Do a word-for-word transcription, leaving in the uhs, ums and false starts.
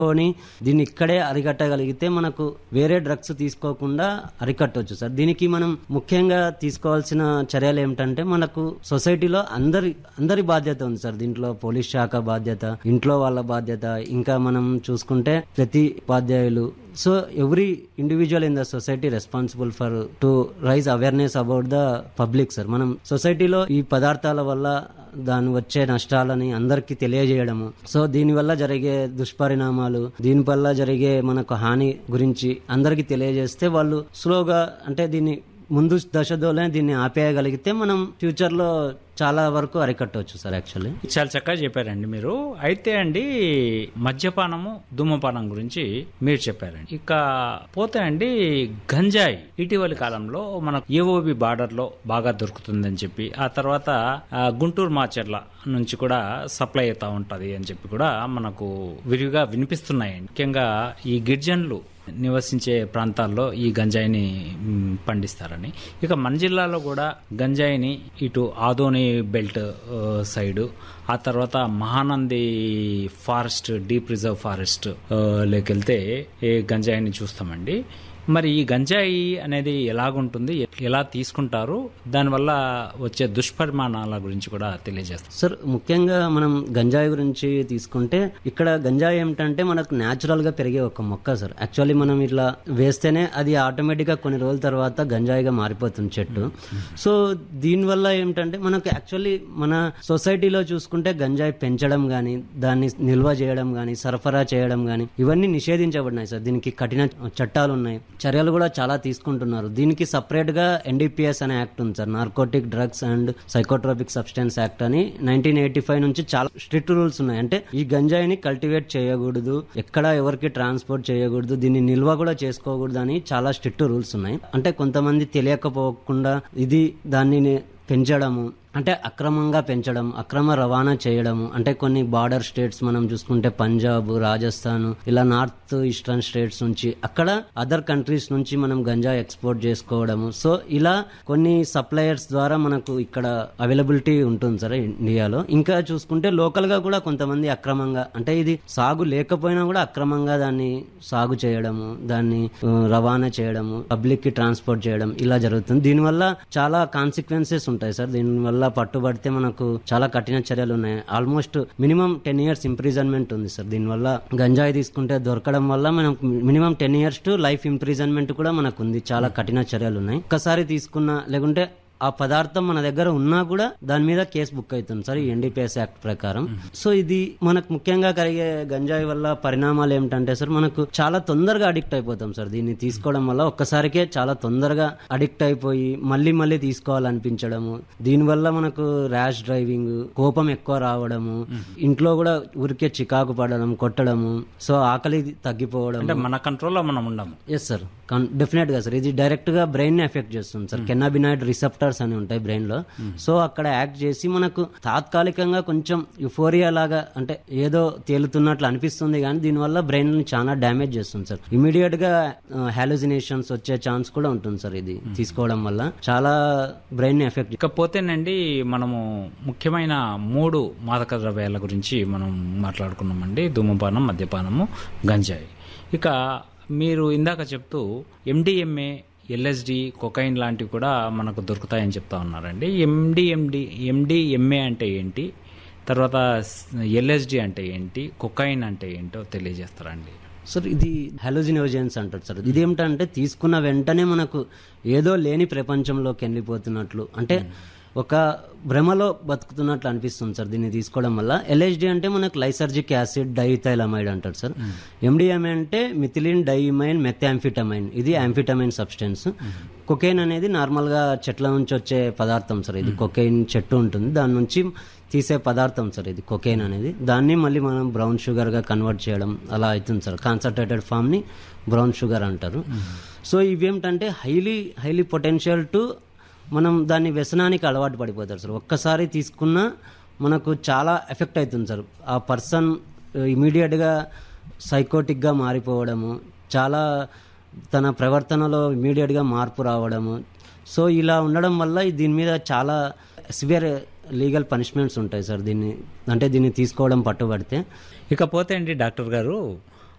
కొని దీన్ని ఇక్కడే అరికట్టగలిగితే మనకు వేరే డ్రగ్స్ తీసుకోకుండా అరికట్టవచ్చు సార్. దీనికి మనం ముఖ్యంగా తీసుకోవాల్సిన చర్యలు ఏమిటంటే మనకు సొసైటీలో అందరి అందరి బాధ్యత ఉంది సార్. దీంట్లో పోలీస్ శాఖ బాధ్యత, ఇంట్లో వాళ్ళ బాధ్యత, ఇంకా మనం చూసుకుంటే ప్రతి ఉపాధ్యాయులు, so every individual in the society responsible for to rise awareness about the public sir. మనం సొసైటీలో ఈ పదార్థాల వల్ల దాని వచ్చే నష్టాలని అందరికీ తెలియజేయడము, సో దీనివల్ల జరిగే దుష్పరిణామాలు, దీనివల్ల జరిగే మనకు హాని గురించి అందరికీ తెలియజేస్తే వాళ్ళు స్లోగా అంటే దీన్ని ముందు దశలోనే దీన్ని ఆపేయగలిగితే మనం ఫ్యూచర్ లో చాలా వరకు అరికట్టవచ్చు సార్. యాక్చువల్లీ చాలా చక్కగా చెప్పారండి మీరు. అయితే అండి మద్యపానము ధూమపానం గురించి మీరు చెప్పారండి. ఇక పోతే అండి గంజాయి ఇటీవలి కాలంలో మనకు ఏఓబి బార్డర్ లో బాగా దొరుకుతుందని చెప్పి, ఆ తర్వాత గుంటూరు మాచర్ల నుంచి కూడా సప్లై అవుతా ఉంటది అని చెప్పి కూడా మనకు విరివిగా వినిపిస్తున్నాయండి. ముఖ్యంగా ఈ గిరిజనులు నివసించే ప్రాంతాల్లో ఈ గంజాయిని పండిస్తారని. ఇక మన జిల్లాలో కూడా గంజాయిని ఇటు ఆదోని బెల్ట్ సైడు, ఆ తర్వాత Mahanandi forest, deep reserve forest లేకెళ్తే ఏ గంజాయిని చూస్తామండి. మరి ఈ గంజాయి అనేది ఎలాగుంటుంది, ఎలా తీసుకుంటారు, దానివల్ల వచ్చే దుష్పరిమాణాల గురించి కూడా తెలియజేస్తారు సార్. ముఖ్యంగా మనం గంజాయి గురించి తీసుకుంటే ఇక్కడ గంజాయి ఏమిటంటే మనకు న్యాచురల్ గా పెరిగే ఒక మొక్క సార్. యాక్చువల్లీ మనం ఇట్లా వేస్తేనే అది ఆటోమేటిక్ గా కొన్ని రోజుల తర్వాత గంజాయిగా మారిపోతుంది చెట్టు. సో దీనివల్ల ఏమిటంటే మనకు యాక్చువల్లీ మన సొసైటీలో చూసుకుంటే గంజాయి పెంచడం గానీ, దాన్ని నిల్వ చేయడం గానీ, సరఫరా చేయడం గానీ ఇవన్నీ నిషేధించబడినాయి సార్. దీనికి కఠిన చట్టాలు ఉన్నాయి, చర్యలు కూడా చాలా తీసుకుంటున్నారు. దీనికి సపరేట్ గా ఎన్డీపీఎస్ అనే యాక్ట్ ఉంది sir, narcotic drugs and psychotropic substance act అని. నైన్టీన్ ఎయిటీ ఫైవ్ నుంచి చాలా స్ట్రిక్ట్ రూల్స్ ఉన్నాయి. అంటే ఈ గంజాయిని కల్టివేట్ చేయకూడదు, ఎక్కడ ఎవరికి ట్రాన్స్పోర్ట్ చేయకూడదు, దీన్ని నిల్వ కూడా చేసుకోకూడదు అని చాలా స్ట్రిక్ట్ రూల్స్ ఉన్నాయి. అంటే కొంతమంది తెలియకపోకుండా ఇది దాన్ని పెంచడము, అంటే అక్రమంగా పెంచడం, అక్రమ రవాణా చేయడము, అంటే కొన్ని బార్డర్ స్టేట్స్ మనం చూసుకుంటే పంజాబ్, రాజస్థాన్, ఇలా నార్త్ ఈస్టర్న్ స్టేట్స్ నుంచి అక్కడ అదర్ కంట్రీస్ నుంచి మనం గంజా ఎక్స్పోర్ట్ చేసుకోవడము. సో ఇలా కొన్ని సప్లయర్స్ ద్వారా మనకు ఇక్కడ అవైలబిలిటీ ఉంటుంది సార్ ఇండియాలో. ఇంకా చూసుకుంటే లోకల్ గా కూడా కొంతమంది అక్రమంగా, అంటే ఇది సాగు లేకపోయినా కూడా అక్రమంగా దాన్ని సాగు చేయడము, దాన్ని రవాణా చేయడము, పబ్లిక్ కి ట్రాన్స్పోర్ట్ చేయడం ఇలా జరుగుతుంది. దీనివల్ల చాలా కాన్సిక్వెన్సెస్ ఉంటాయి సార్. దీనివల్ల పట్టుబడితే మనకు చాలా కఠిన చర్యలు ఉన్నాయి. Almost minimum ten years imprisonment ఉంది సార్. దీనివల్ల గంజాయి తీసుకుంటే దొరకడం వల్ల మనకు minimum ten years to life imprisonment కూడా మనకు ఉంది. చాలా కఠిన చర్యలు ఉన్నాయి. ఒక్కసారి తీసుకున్నా లేకుంటే ఆ పదార్థం మన దగ్గర ఉన్నా కూడా దాని మీద కేసు బుక్ అవుతుంది సార్ ఈ ఎన్డీపీఎస్ యాక్ట్ ప్రకారం. సో ఇది మనకు ముఖ్యంగా కలిగే గంజాయి వల్ల పరిణామాలు ఏమిటంటే సార్ మనకు చాలా తొందరగా అడిక్ట్ అయిపోతాం సార్. దీన్ని తీసుకోవడం వల్ల ఒక్కసారికే చాలా తొందరగా అడిక్ట్ అయిపోయి మళ్ళీ మళ్ళీ తీసుకోవాలనిపించడము, దీనివల్ల మనకు ర్యాష్ డ్రైవింగ్, కోపం ఎక్కువ రావడము, ఇంట్లో కూడా ఊరికే చికాకు పడడం, కొట్టడము, సో ఆకలి తగ్గిపోవడం, అంటే మన కంట్రోల్లో మనం ఉండము. ఎస్ సార్, డెఫినెట్ గా సార్. ఇది డైరెక్ట్ గా బ్రెయిన్ ని ఎఫెక్ట్ చేస్తుంది సార్. కెన్నాబినాయిడ్ రిసెప్టర్స్ అని ఉంటాయి బ్రెయిన్ లో, సో అక్కడ యాక్ట్ చేసి మనకు తాత్కాలికంగా కొంచెం యుఫోరియా లాగా, అంటే ఏదో తేలుతున్నట్లు అనిపిస్తుంది, కానీ దీనివల్ల బ్రెయిన్ ని చాలా డ్యామేజ్ చేస్తుంది సార్. ఇమీడియట్ గా హాలుసినేషన్స్ వచ్చే ఛాన్స్ కూడా ఉంటుంది సార్ ఇది తీసుకోవడం వల్ల. చాలా బ్రెయిన్ ని ఎఫెక్ట్. ఇకపోతేనండి మనము ముఖ్యమైన మూడు మాదక ద్రవ్యాల గురించి మనం మాట్లాడుకున్నామండి: ధూమపానం, మద్యపానము, గంజాయి. ఇక మీరు ఇందాక చెప్తూ ఎండిఎంఏ, ఎల్ఎస్డి, కొకైన్ లాంటివి కూడా మనకు దొరుకుతాయని చెప్తా ఉన్నారండి. ఎండిఎండి ఎండిఎంఏ అంటే ఏంటి, తర్వాత ఎల్ఎస్డి అంటే ఏంటి, కొకైన్ అంటే ఏంటో తెలియజేస్తారండి సార్? ఇది హాలుసినోజెన్స్ అంటారు సార్. ఇది ఏమిటంటే తీసుకున్న వెంటనే మనకు ఏదో లేని ప్రపంచంలోకి వెళ్ళిపోతున్నట్లు, అంటే ఒక భ్రమలో బతుకుతున్నట్లు అనిపిస్తుంది సార్ దీన్ని తీసుకోవడం వల్ల. ఎల్ఎస్డి అంటే మనకు లైసర్జిక్ యాసిడ్ డైథైలమైడ్ అంటారు సార్. ఎండిఎంఏ అంటే మిథిలిన్ డైమైన్ మెథాంఫిటమైన్, ఇది యాంఫిటమైన్ సబ్స్టెన్స్. కొకైన్ అనేది నార్మల్ గా చెట్ల నుంచి వచ్చే పదార్థం సార్. ఇది కొకైన్ చెట్టు ఉంటుంది, దాని నుంచి తీసే పదార్థం సార్ ఇది కొకైన్ అనేది. దాన్ని మళ్ళీ మనం బ్రౌన్ షుగర్ గా కన్వర్ట్ చేయడం అలా అవుతుంది సార్. కాన్సన్ట్రేటెడ్ ఫామ్ ని బ్రౌన్ షుగర్ అంటారు. So ఇవేమిటంటే highly highly potential to మనం దాన్ని వ్యసనానికి అలవాటు పడిపోతారు సార్. ఒక్కసారి తీసుకున్నా మనకు చాలా ఎఫెక్ట్ అవుతుంది సార్. ఆ పర్సన్ ఇమీడియట్గా సైకోటిక్గా మారిపోవడము, చాలా తన ప్రవర్తనలో ఇమీడియట్గా మార్పు రావడము. సో ఇలా ఉండడం వల్ల దీని మీద చాలా సివియర్ లీగల్ పనిష్మెంట్స్ ఉంటాయి సార్ దీన్ని, అంటే దీన్ని తీసుకోవడం పట్టుబడితే. ఇకపోతే అండి డాక్టర్ గారు,